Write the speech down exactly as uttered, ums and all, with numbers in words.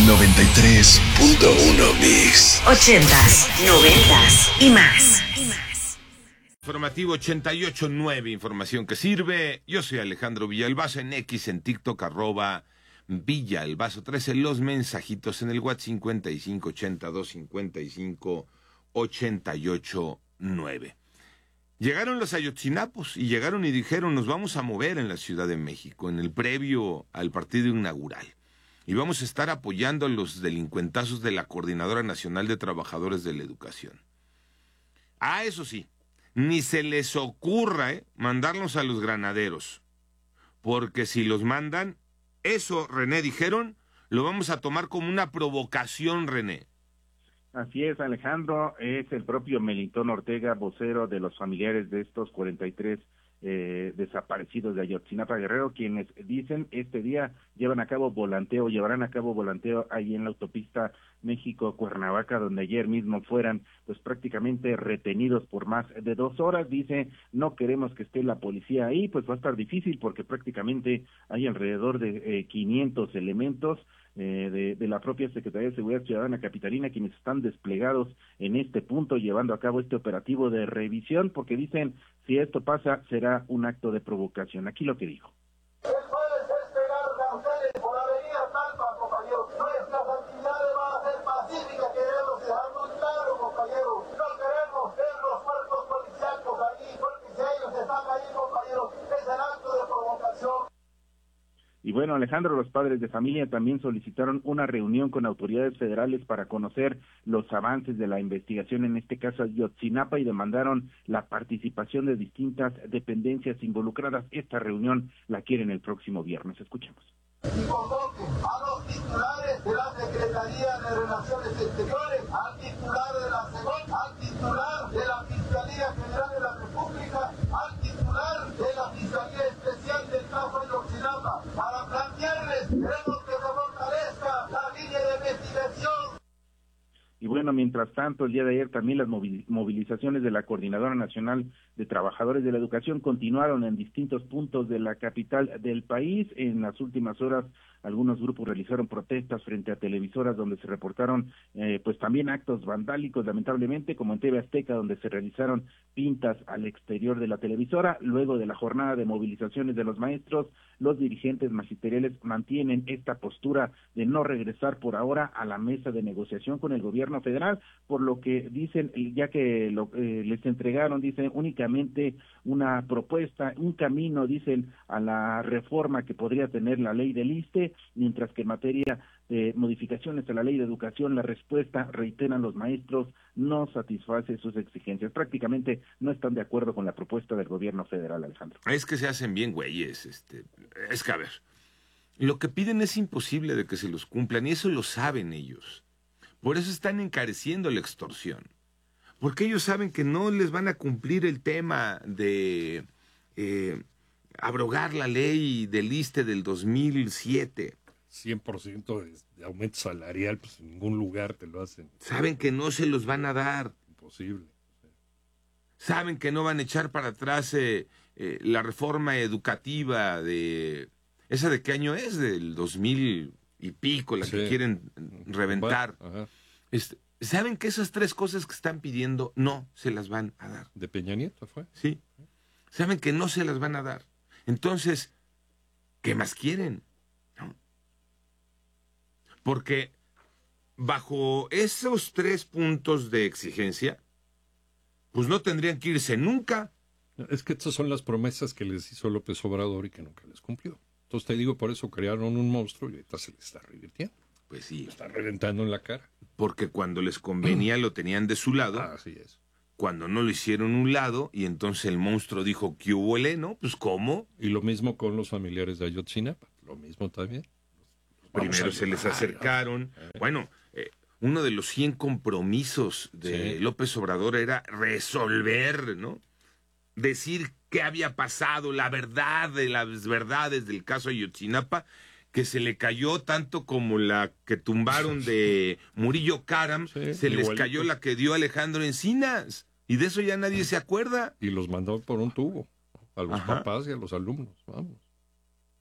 noventa y tres punto uno Mix. Ochentas, noventas y más. Informativo ochenta y ocho punto nueve, información que sirve. Yo soy Alejandro Villalbazo, en X, en TikTok, arroba Villalbazo trece. Los mensajitos en el WhatsApp cincuenta y cinco ochenta y dos cincuenta y cinco ochenta y ocho nueve. Llegaron los ayotzinapos y llegaron y dijeron: nos vamos a mover en la Ciudad de México, en el previo al partido inaugural. Y vamos a estar apoyando a los delincuentazos de la Coordinadora Nacional de Trabajadores de la Educación. Ah, eso sí, ni se les ocurra eh, mandarlos a los granaderos. Porque si los mandan, eso, René, dijeron, lo vamos a tomar como una provocación, René. Así es, Alejandro, es el propio Melitón Ortega, vocero de los familiares de estos cuarenta y tres eh, desaparecidos de Ayotzinapa, Guerrero, quienes dicen este día llevan a cabo volanteo, llevarán a cabo volanteo ahí en la autopista México-Cuernavaca, donde ayer mismo fueran pues prácticamente retenidos por más de dos horas. Dice: no queremos que esté la policía ahí, pues va a estar difícil porque prácticamente hay alrededor de eh, quinientos elementos eh, de, de la propia Secretaría de Seguridad Ciudadana capitalina, quienes están desplegados en este punto llevando a cabo este operativo de revisión, porque dicen: si esto pasa será un acto de provocación. Aquí lo que dijo. Y bueno, Alejandro, los padres de familia también solicitaron una reunión con autoridades federales para conocer los avances de la investigación, en este caso Ayotzinapa, y demandaron la participación de distintas dependencias involucradas. Esta reunión la quieren el próximo viernes. Escuchemos. Y convoque a los titulares de la Secretaría de Relaciones Exteriores, al titular de la SEGON, al titular de la Fiscalía General de la República, al titular de la Fiscalía Especial del caso Ayotzinapa, para plantearles: queremos que se fortalezca la línea de investigación. Y bueno, mientras tanto, el día de ayer también las movilizaciones de la Coordinadora Nacional de Trabajadores de la Educación continuaron en distintos puntos de la capital del país. En las últimas horas, algunos grupos realizaron protestas frente a televisoras donde se reportaron eh, pues también actos vandálicos, lamentablemente, como en T V Azteca, donde se realizaron pintas al exterior de la televisora. Luego de la jornada de movilizaciones de los maestros, los dirigentes magisteriales mantienen esta postura de no regresar por ahora a la mesa de negociación con el gobierno federal, por lo que dicen, ya que lo, eh, les entregaron, dicen, únicamente una propuesta, un camino, dicen, a la reforma que podría tener la ley del ISSSTE, mientras que en materia de modificaciones a la ley de educación, la respuesta, reiteran los maestros, no satisface sus exigencias. Prácticamente no están de acuerdo con la propuesta del gobierno federal, Alejandro. Es que se hacen bien güeyes, este, es que a ver, lo que piden es imposible de que se los cumplan, y eso lo saben ellos. Por eso están encareciendo la extorsión, porque ellos saben que no les van a cumplir el tema de eh, abrogar la ley del ISSSTE del dos mil siete. cien por ciento de, de aumento salarial, pues en ningún lugar te lo hacen. Saben que no se los van a dar. Imposible. Saben que no van a echar para atrás eh, eh, la reforma educativa de... ¿Esa de qué año es? Del dos mil y pico, la sí. que quieren reventar. Ajá. Este, saben que esas tres cosas que están pidiendo no se las van a dar. ¿De Peña Nieto fue? Sí. Saben que no se las van a dar. Entonces, ¿qué más quieren? ¿No? Porque bajo esos tres puntos de exigencia, pues no tendrían que irse nunca. Es que estas son las promesas que les hizo López Obrador y que nunca les cumplió. Entonces te digo, por eso crearon un monstruo y ahorita se les está revirtiendo. Pues sí. Se está reventando en la cara. Porque cuando les convenía lo tenían de su lado. Ah, así es. Cuando no lo hicieron un lado, y entonces el monstruo dijo, ¿qué hubo, ¿no? Pues, ¿cómo? Y lo mismo con los familiares de Ayotzinapa. Lo mismo también. Primero se les acercaron. ¿Eh? Bueno, eh, uno de los cien compromisos de sí. López Obrador era resolver, ¿no? Decir qué había pasado, la verdad de las verdades del caso Ayotzinapa, que se le cayó tanto como la que tumbaron de Murillo Karam, sí, se les igualito. Cayó la que dio Alejandro Encinas, y de eso ya nadie se acuerda. Y los mandó por un tubo, a los Ajá. papás y a los alumnos, vamos.